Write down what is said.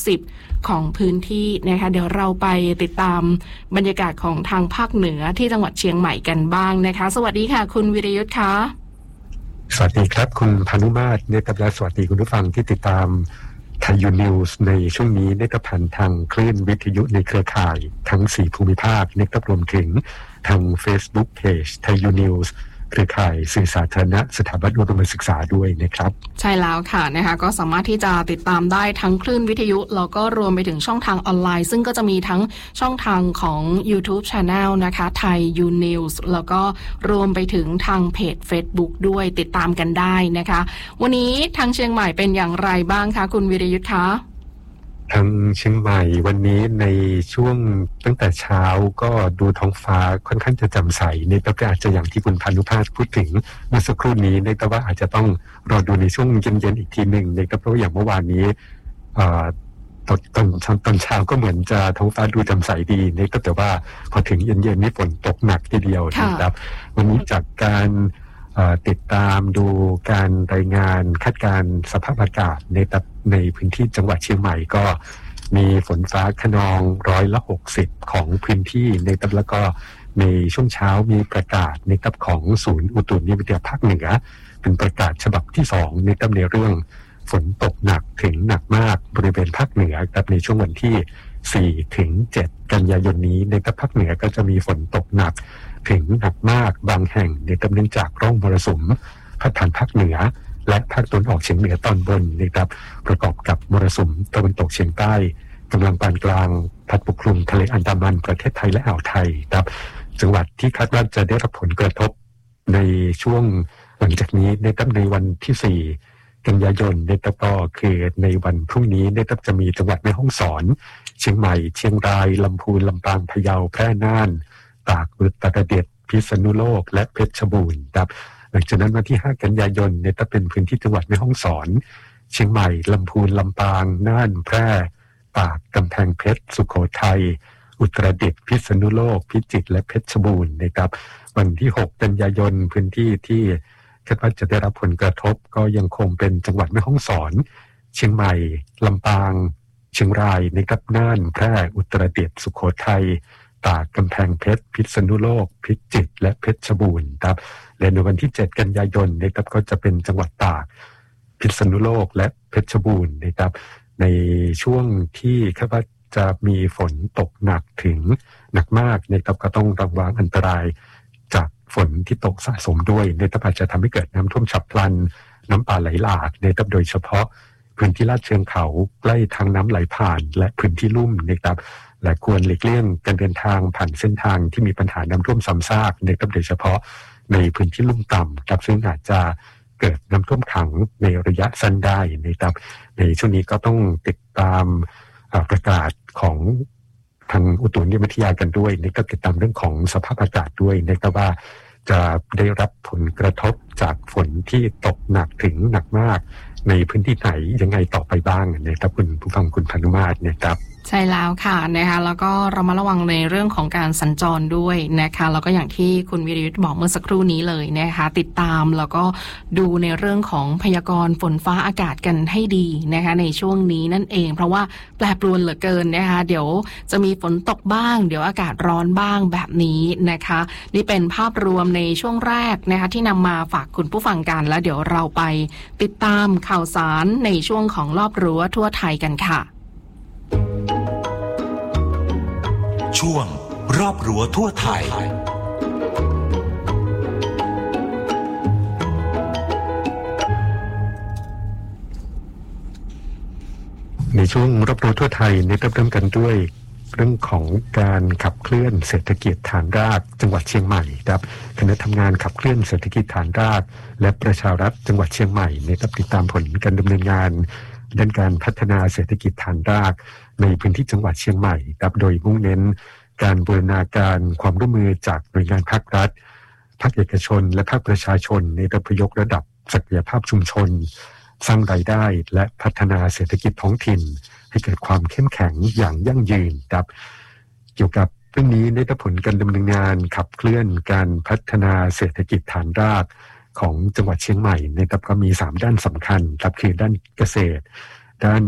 60ของพื้นที่นะคะเดี๋ยวเราไปติดตามบรรยากาศของทางภาคเหนือที่จังหวัดเชียงใหม่กันบ้างนะคะสวัสดีค่ะคุณวิรยุทธ์คะสวัสดีครับคุณพานุมาตรเนี่ยกับและสวัสดีคุณผู้ฟังที่ติดตามไทยยูนิวส์ในช่วงนี้ได้กับผ่านทางคลื่นวิทยุในเครือข่ายทั้ง4ภูมิภาคเนี่ยกับรวมถึงทาง Facebook Page ไทยยูนิวส์เครือข่ายสื่อสาธารณะสถาบันอุดมศึกษาด้วยนะครับใช่แล้วค่ะนะคะก็สามารถที่จะติดตามได้ทั้งคลื่นวิทยุแล้วก็รวมไปถึงช่องทางออนไลน์ซึ่งก็จะมีทั้งช่องทางของ YouTube Channel นะคะไทยยูนิวส์แล้วก็รวมไปถึงทางเพจ Facebook ด้วยติดตามกันได้นะคะวันนี้ทางเชียงใหม่เป็นอย่างไรบ้างคะคุณวิรยุทธ์คะทางเชียงใหม่วันนี้ในช่วงตั้งแต่เช้าก็ดูท้องฟ้าค่อนข้างจะแจ่มใสในแต่อาจจะอย่างที่คุณพานุภาสพูดถึงเมื่อสักครู่นี้ในแต่ว่าอาจจะต้องรอดูในช่วงเย็นๆอีกทีหนึ่งในแต่เพราะอย่างเมื่อวานนี้ตอนเช้าก็เหมือนจะท้องฟ้าดูแจ่มใสดีในแต่ว่าพอถึงเย็นๆนี่ฝนตกหนักทีเดียวนะครับวันนี้จากการติดตามดูการรายงานคาดการณ์สภาพอากาศในพื้นที่จังหวัดเชียงใหม่ก็มีฝนฟ้าคะนอง60%ของพื้นที่ในแล้วก็ในช่วงเช้ามีประกาศในของศูนย์อุตุนิยมวิทยาภาคเหนือเป็นประกาศฉบับที่2ในเรื่องฝนตกหนักถึงหนักมากบริเวณภาคเหนือในช่วงวันที่4ถึง7กันยายนนี้ในภาคเหนือก็จะมีฝนตกหนักถึงหนักมากบางแห่งเนื่องจากร่องมรสุมพัดผ่านภาคเหนือและภาคตะวันออกเฉียงเหนือตอนบนนะครับประกอบกับมรสุมตะวันตกเฉียงใต้กำลังปานกลางพัดปกคลุมทะเลอันดามันประเทศไทยและอ่าวไทยครับจังหวัดที่คาดว่าจะได้รับผลกระทบในช่วงหลังจากนี้ในวันที่4กันยายนก็คือในวันพรุ่งนี้จะมีจังหวัดแม่ฮ่องสอนเชียงใหม่เชียงรายลำพูนลำปางพะเยาแพร่น่านตากอุตรดิตถ์พิษณุโลกและเพชรบูรณ์ครับหลังจากนั้นวันที่5กันยายนจะเป็นพื้นที่จังหวัดแม่ฮ่องสอนเชียงใหม่ลำพูนลำปางน่านแพร่ตากกำแพงเพชรสุโขทัยอุตรดิตถ์พิษณุโลกพิจิตรและเพชรบูรณ์นะครับวันที่6กันยายนพื้นที่ที่คาดว่าจะได้รับผลกระทบก็ยังคงเป็นจังหวัดแม่ฮ่องสอนเชียงใหม่ลำปางเชียงรายนะครับน่านแพร่อุตรดิตถ์สุโขทัยตากกำแพงเพชรพิษณุโลกพิจิตรและเพชรบูรณ์ครับและในวันที่7กันยายนนะครับก็จะเป็นจังหวัดตากพิษณุโลกและเพชรบูรณ์นะครับในช่วงที่คาดว่าจะมีฝนตกหนักถึงหนักมากนะครับก็ต้องระวังอันตรายจากฝนที่ตกสะสมด้วยนะครับอาจจะทำให้เกิดน้ำท่วมฉับพลันน้ำป่าไหลหลากนะครับโดยเฉพาะพื้นที่ลาดเชิงเขาใกล้ทางน้ำไหลผ่านและพื้นที่ลุ่มนะครับและควรหลีกเลี่ยงการเดินทางผ่านเส้นทางที่มีปัญหาน้ำท่วมซ้ำซากนะครับโดยเฉพาะในพื้นที่ลุ่มต่ำครับซึ่งอาจจะเกิดน้ำท่วมขังในระยะสั้นได้นะครับในช่วงนี้ก็ต้องติดตามประกาศของทางอุตุนิยมวิทยากันด้วยนะครับติดตามเรื่องของสภาพอากาศด้วยนะครับว่าจะได้รับผลกระทบจากฝนที่ตกหนักถึงหนักมากในพื้นที่ไหนยังไงต่อไปบ้างนะครับคุณผู้ฟังคุณพานุมาตรนะครับใช่แล้วค่ะนะคะแล้วก็เรามาระวังในเรื่องของการสัญจรด้วยนะคะแล้วก็อย่างที่คุณวิริยุทธ์บอกเมื่อสักครู่นี้เลยนะคะติดตามแล้วก็ดูในเรื่องของพยากรณ์ฝนฟ้าอากาศกันให้ดีนะคะในช่วงนี้นั่นเองเพราะว่าแปรปรวนเหลือเกินนะคะเดี๋ยวจะมีฝนตกบ้างเดี๋ยวอากาศร้อนบ้างแบบนี้นะคะนี่เป็นภาพรวมในช่วงแรกนะคะที่นำมาฝากคุณผู้ฟังกันแล้วเดี๋ยวเราไปติดตามข่าวสารในช่วงของรอบรั้วทั่วไทยกันค่ะช่วงรอบรั้วทั่วไทยในช่วงรอบรั้วทั่วไทยเริ่มกันด้วยเรื่องของการขับเคลื่อนเศรษฐกิจฐานรากจังหวัดเชียงใหม่ครับคณะทำงานขับเคลื่อนเศรษฐกิจฐานรากและประชารัฐจังหวัดเชียงใหม่ติดตามผลการดำเนินงานด้านการพัฒนาเศรษฐกิจฐานรากในพื้นที่จังหวัดเชียงใหม่ครับโดยมุ่งเน้นการบูรณาการความร่วมมือจากหน่วยงานภาครัฐภาคเอกชนและภาคประชาชนในการยกระดับศักยภาพชุมชนสร้างรายได้และพัฒนาเศรษฐกิจท้องถิ่นให้เกิดความเข้มแข็งอย่างยั่งยืนครับเกี่ยวกับเรื่องนี้ได้ผลการดำเนินงานขับเคลื่อนการพัฒนาเศรษฐกิจฐานรากของจังหวัดเชียงใหม่นะครับก็มี3ด้านสำคัญครับคือด้านเกษตรด้าน